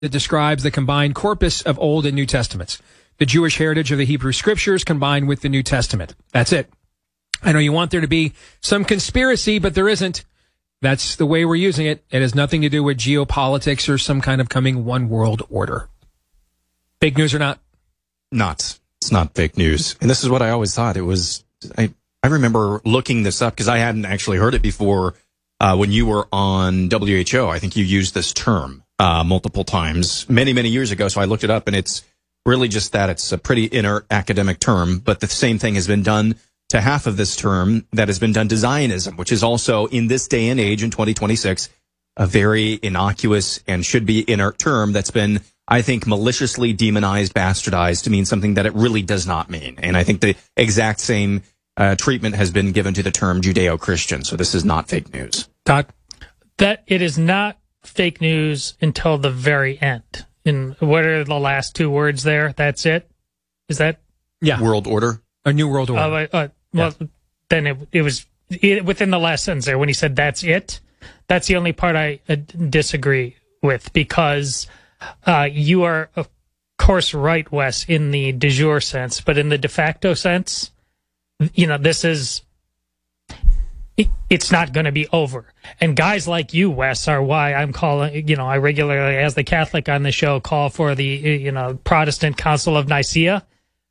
that describes the combined corpus of Old and New Testaments, the Jewish heritage of the Hebrew Scriptures combined with the New Testament. That's it. I know you want there to be some conspiracy, but there isn't. That's the way we're using it. It has nothing to do with geopolitics or some kind of coming one world order. Fake news or not? Not. It's not fake news. And this is what I always thought. It was, I remember looking this up because I hadn't actually heard it before when you were on WHO. I think you used this term multiple times many, many years ago. So I looked it up, and it's really just that. It's a pretty inert academic term, but the same thing has been done to half of this term that has been done to Zionism, which is also in this day and age in 2026, a very innocuous and should be inert term that's been, I think, maliciously demonized, bastardized to mean something that it really does not mean. And I think the exact same treatment has been given to the term Judeo-Christian. So this is not fake news. Todd? That it is not fake news until the very end. And what are the last two words there? That's it? Is that? Yeah. World order? A new world order. Well, then it was within the last sentence there when he said that's it. That's the only part I disagree with, because you are, of course, right, Wes, in the de jure sense, but in the de facto sense, this is, it's not going to be over. And guys like you, Wes, are why I'm calling, I regularly, as the Catholic on the show, call for the, Protestant Council of Nicaea.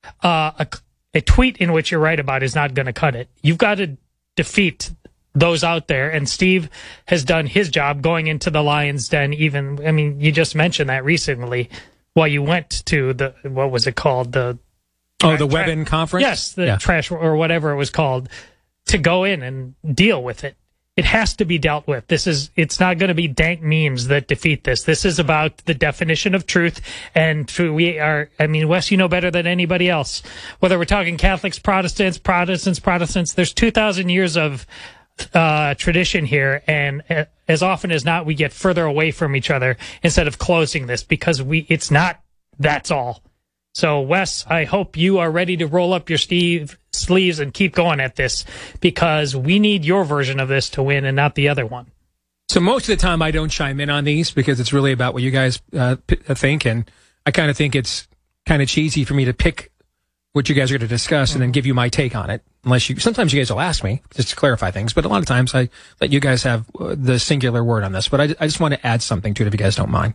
A tweet in which you're right about is not going to cut it. You've got to defeat those out there, and Steve has done his job going into the Lion's Den. You just mentioned that recently while you went to the, what was it called? The Webin conference? Yes, the trash or whatever it was called, to go in and deal with it. It has to be dealt with. It's not going to be dank memes that defeat this. This is about the definition of truth. And Wes, you know better than anybody else. Whether we're talking Catholics, Protestants, there's 2,000 years of tradition here. And as often as not, we get further away from each other instead of closing this, because it's not, that's all. So, Wes, I hope you are ready to roll up your sleeves and keep going at this, because we need your version of this to win and not the other one. So most of the time I don't chime in on these because it's really about what you guys think, and I kind of think it's kind of cheesy for me to pick what you guys are going to discuss and then give you my take on it. Sometimes you guys will ask me just to clarify things, but a lot of times I let you guys have the singular word on this. But I just want to add something to it if you guys don't mind.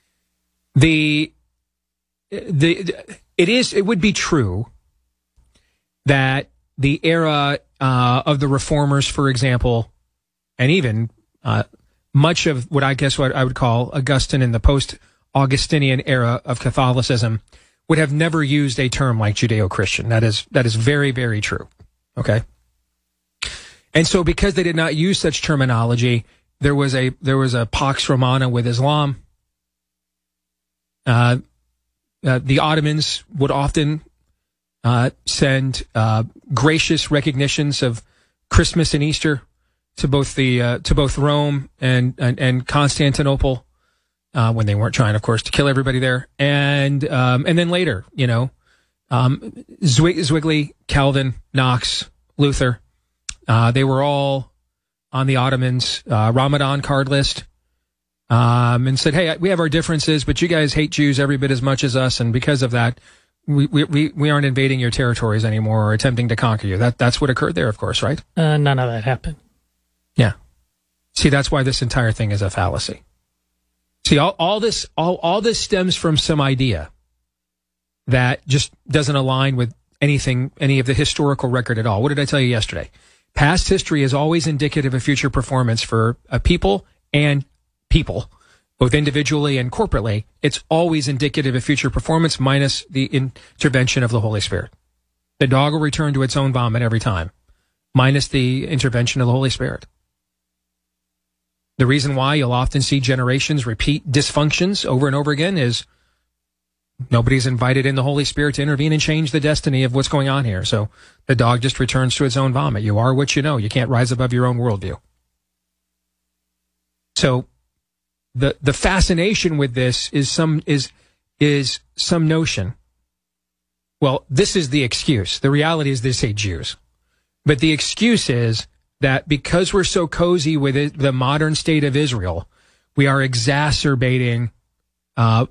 It would be true that the era of the Reformers, for example, and even much of what I would call Augustine and the post-Augustinian era of Catholicism would have never used a term like Judeo-Christian. That is very, very true. Okay, and so because they did not use such terminology, there was a Pax Romana with Islam. The Ottomans would often send gracious recognitions of Christmas and Easter to both Rome and Constantinople when they weren't trying, of course, to kill everybody there. And then later, Zwingli, Calvin, Knox, Luther, they were all on the Ottomans' Ramadan card list. And said, hey, we have our differences, but you guys hate Jews every bit as much as us, and because of that, we aren't invading your territories anymore or attempting to conquer you. That's what occurred there, of course, right? None of that happened. Yeah. See, that's why this entire thing is a fallacy. See, all this stems from some idea that just doesn't align with any of the historical record at all. What did I tell you yesterday? Past history is always indicative of future performance for a people, both individually and corporately. It's always indicative of future performance minus the intervention of the Holy Spirit. The dog will return to its own vomit every time, minus the intervention of the Holy Spirit. The reason why you'll often see generations repeat dysfunctions over and over again is nobody's invited in the Holy Spirit to intervene and change the destiny of what's going on here. So the dog just returns to its own vomit. You are what you know. You can't rise above your own worldview. So the fascination with this is some notion. Well, this is the excuse. The reality is they say Jews. But the excuse is that because we're so cozy with the modern state of Israel, we are exacerbating